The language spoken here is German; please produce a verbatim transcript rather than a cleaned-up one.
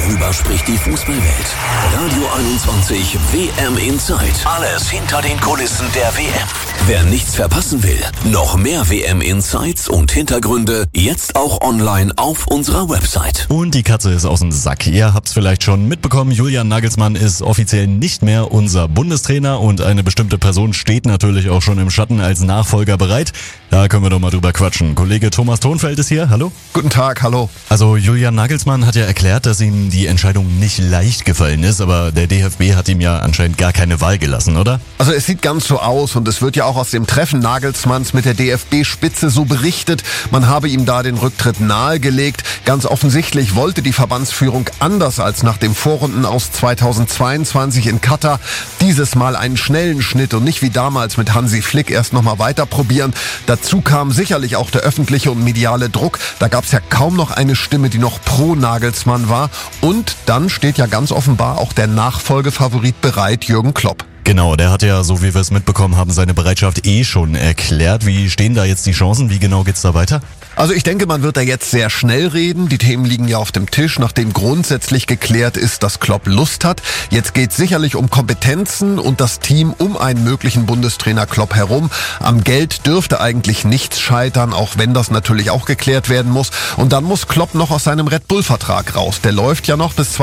Darüber spricht die Fußballwelt. Radio einundzwanzig W M Insight. Alles hinter den Kulissen der W M. Wer nichts verpassen will, noch mehr W M Insights und Hintergründe jetzt auch online auf unserer Website. Und die Katze ist aus dem Sack. Ihr habt's vielleicht schon mitbekommen, Julian Nagelsmann ist offiziell nicht mehr unser Bundestrainer und eine bestimmte Person steht natürlich auch schon im Schatten als Nachfolger bereit. Da können wir doch mal drüber quatschen. Kollege Thomas Thonfeld ist hier, hallo. Guten Tag, hallo. Also Julian Nagelsmann hat ja erklärt, dass ihm die Entscheidung nicht leicht gefallen ist, aber der D F B hat ihm ja anscheinend gar keine Wahl gelassen, oder? Also es sieht ganz so aus und es wird ja auch aus dem Treffen Nagelsmanns mit der D F B-Spitze so berichtet, man habe ihm da den Rücktritt nahegelegt. Ganz offensichtlich wollte die Verbandsführung anders als nach dem Vorrunden aus zweitausendzweiundzwanzig in Katar dieses Mal einen schnellen Schnitt und nicht wie damals mit Hansi Flick erst nochmal weiter probieren. Dazu kam sicherlich auch der öffentliche und mediale Druck. Da gab es ja kaum noch eine Stimme, die noch pro Nagelsmann war. Und dann steht ja ganz offenbar auch der Nachfolgefavorit bereit, Jürgen Klopp. Genau, der hat ja, so wie wir es mitbekommen haben, seine Bereitschaft eh schon erklärt. Wie stehen da jetzt die Chancen? Wie genau geht's da weiter? Also ich denke, man wird da jetzt sehr schnell reden. Die Themen liegen ja auf dem Tisch, nachdem grundsätzlich geklärt ist, dass Klopp Lust hat. Jetzt geht es sicherlich um Kompetenzen und das Team um einen möglichen Bundestrainer Klopp herum. Am Geld dürfte eigentlich nichts scheitern, auch wenn das natürlich auch geklärt werden muss. Und dann muss Klopp noch aus seinem Red Bull-Vertrag raus. Der läuft ja noch bis